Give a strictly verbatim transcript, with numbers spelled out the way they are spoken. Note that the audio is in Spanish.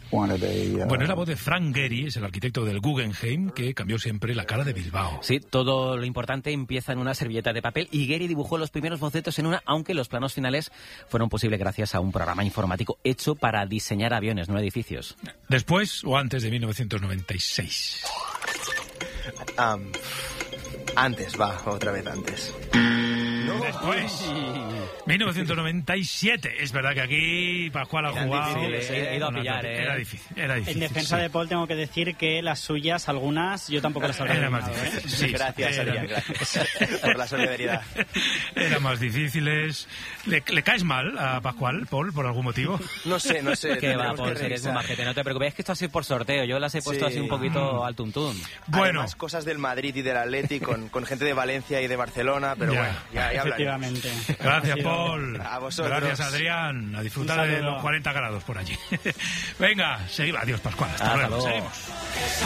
one of the... Uh... Bueno, es la voz de Frank Gehry, es el arquitecto del Guggenheim, que cambió siempre la cara de Bilbao. Sí, todo lo importante empieza en una servilleta de papel y Gehry dibujó los primeros bocetos en una, aunque los planos finales fueron posibles gracias a un programa informático hecho para diseñar aviones, no edificios. ¿Después o antes de mil novecientos noventa y seis? Um, antes, va, otra vez antes. No. Después, mil novecientos noventa y siete. Es verdad que aquí Pascual ha jugado. Difícil, he ido a pillar, eh. Era difícil, era difícil. En defensa sí. de Paul tengo que decir que las suyas, algunas, yo tampoco las habría Era más adivinado, difícil. ¿eh? Sí, gracias, era... Adrián, gracias por la solidaridad. Eran más difíciles. ¿Le, ¿Le caes mal a Pascual, Paul, por algún motivo? No sé, no sé. Que va, Paul, eres muy majete, no te preocupes. Es que esto ha sido por sorteo. Yo las he puesto sí. así un poquito al tuntún. Bueno. Además, cosas del Madrid y del Atleti con, con gente de Valencia y de Barcelona, pero ya. bueno, ya, ya Efectivamente. Gracias, Paul. A vosotros. Gracias, Adrián. A disfrutar de los cuarenta grados por allí. Venga, seguimos. Adiós, Pascual. Hasta, Hasta luego. luego. Seguimos.